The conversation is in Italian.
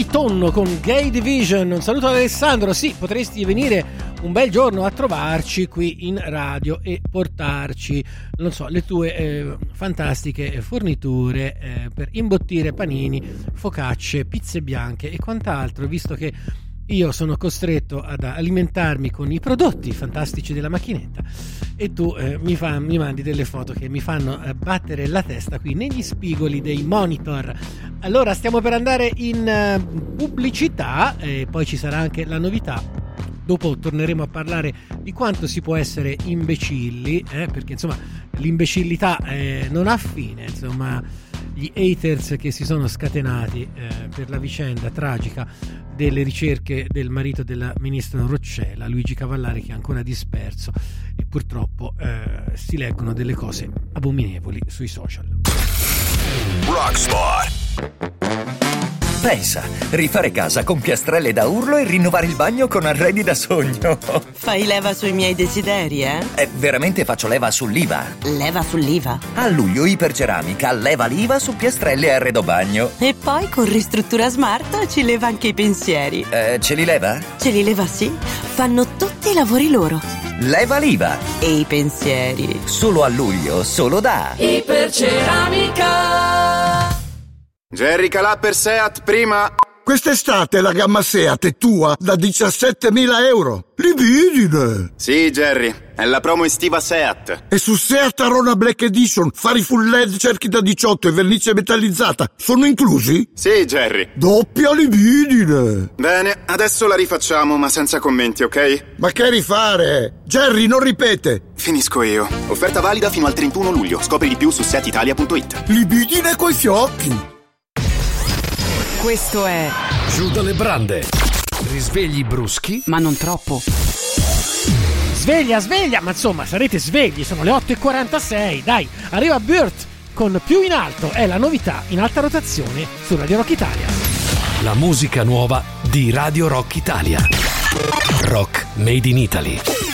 tonno con Gay Division. Un saluto ad Alessandro. Sì, potresti venire un bel giorno a trovarci qui in radio e portarci, non so, le tue fantastiche forniture per imbottire panini, focacce, pizze bianche e quant'altro, visto che io sono costretto ad alimentarmi con i prodotti fantastici della macchinetta e tu mi mandi delle foto che mi fanno battere la testa qui negli spigoli dei monitor. Allora stiamo per andare in pubblicità e poi ci sarà anche la novità. Dopo torneremo a parlare di quanto si può essere imbecilli, perché insomma l'imbecillità non ha fine, insomma gli haters che si sono scatenati per la vicenda tragica delle ricerche del marito della ministra Roccella, Luigi Cavallari, che è ancora disperso, e purtroppo si leggono delle cose abominevoli sui social. Rockspot. Pensa, rifare casa con piastrelle da urlo e rinnovare il bagno con arredi da sogno. Fai leva sui miei desideri, eh? Veramente faccio leva sull'IVA. Leva sull'IVA? A luglio Iperceramica leva l'IVA su piastrelle e arredo bagno. E poi con Ristruttura Smart ci leva anche i pensieri. Ce li leva? Ce li leva, sì. Fanno tutti i lavori loro. Leva l'IVA. E i pensieri. Solo a luglio, solo da Iperceramica. Jerry Calà per Seat prima. Quest'estate la gamma Seat è tua da 17.000 euro. Libidine! Sì, Jerry, è la promo estiva Seat. E su Seat Arona Black Edition, fari full LED, cerchi da 18 e vernice metallizzata sono inclusi? Sì, Jerry. Doppia libidine! Bene, adesso la rifacciamo, ma senza commenti, ok? Ma che rifare? Jerry, non ripete! Finisco io. Offerta valida fino al 31 luglio. Scopri di più su seatitalia.it. Libidine coi fiocchi! Questo è Giù dalle brande. Risvegli bruschi, ma non troppo. Sveglia, ma insomma sarete svegli, sono le 8:46. Dai, arriva Burt con Più in alto, è la novità in alta rotazione su Radio Rock Italia. la musica nuova di Radio Rock Italia. Rock Made in Italy.